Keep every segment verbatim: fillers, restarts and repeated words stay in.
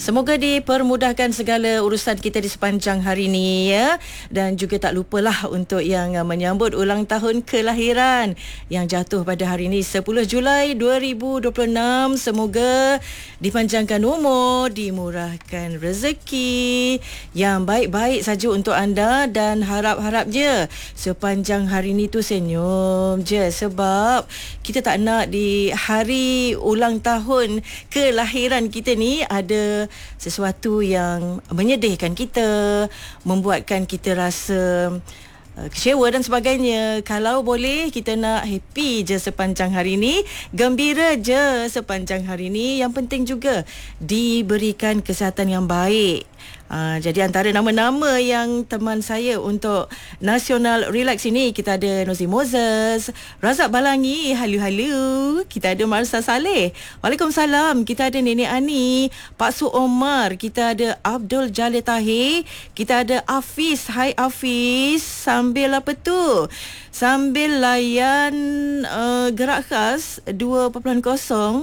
Semoga dipermudahkan segala urusan kita di sepanjang hari ini ya. Dan juga tak lupalah untuk yang uh, menyambut ulang tahun kelahiran yang jatuh pada hari ini sepuluh Julai dua ribu dua puluh enam. Semoga dipanjangkan umur, dimurahkan rezeki yang baik-baik saja untuk anda, dan harap-harap je sepanjang hari ini tu senyum je, sebab kita tak nak di hari ulang tahun kelahiran kita ni ada sesuatu yang menyedihkan kita, membuatkan kita rasa kecewa dan sebagainya. Kalau boleh kita nak happy je sepanjang hari ni, gembira je sepanjang hari ni. Yang penting juga diberikan kesihatan yang baik. Uh, jadi antara nama-nama yang teman saya untuk Nasional Relax ini, kita ada Nozi Moses, Razak Balangi, halu-halu. Kita ada Marsa Saleh, Waalaikumsalam. Kita ada Nenek Ani, Pak Su Omar. Kita ada Abdul Jalil Tahir. Kita ada Hafiz. Hai Hafiz. Sambil apa tu? Sambil layan uh, gerak khas dua titik kosong.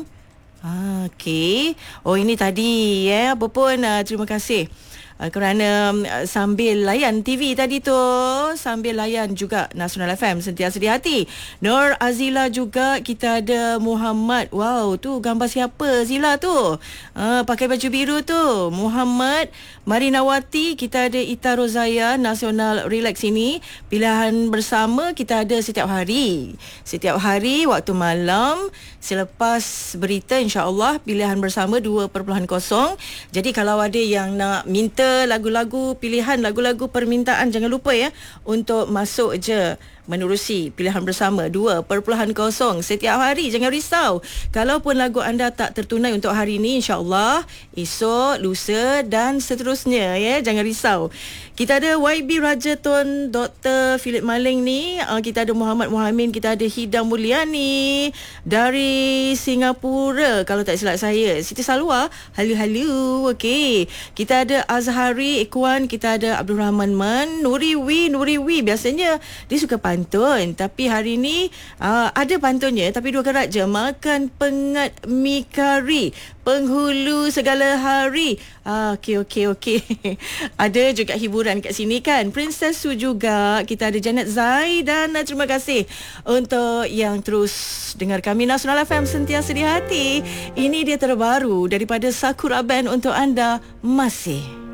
Ah, okey. Oh, ini tadi ya. Apa pun uh, terima kasih Uh, kerana uh, sambil layan T V tadi tu, sambil layan juga Nasional F M, sentiasa di hati. Nur Azila juga. Kita ada Muhammad. Wow, tu gambar siapa Zila tu? Uh, pakai baju biru tu. Muhammad Marinawati. Kita ada Ita Rozaya. Nasional Relax ini pilihan bersama kita ada setiap hari. Setiap hari waktu malam selepas berita, insya-Allah pilihan bersama dua titik kosong. Jadi kalau ada yang nak minta lagu-lagu pilihan, lagu-lagu permintaan, jangan lupa ya untuk masuk je menerusi pilihan bersama dua titik kosong setiap hari. Jangan risau kalaupun lagu anda tak tertunai untuk hari ini, insya-Allah esok, lusa dan seterusnya ya. Jangan risau. Kita ada Y B Rajatun, Doktor Philip Maling ni, uh, kita ada Muhammad Muhammin, kita ada Hidam Mulyani dari Singapura kalau tak silap saya. Siti Salwa, halu-halu. Okey. Kita ada Azhari Ikwan, kita ada Abdul Rahman Man, Nuri Wi, Nuri Wi biasanya dia suka pantun, tapi hari ni uh, ada pantunnya tapi dua kerat je. Makan pengat mi kari, penghulu segala hari. Ah, okey okey okey. Ada juga hiburan kat sini kan. Princess Su juga. Kita ada Janet Zai, dan uh, terima kasih untuk yang terus dengar kami. Nasional F M, sentiasa di hati. Ini dia terbaru daripada Sakura Band untuk anda. Masih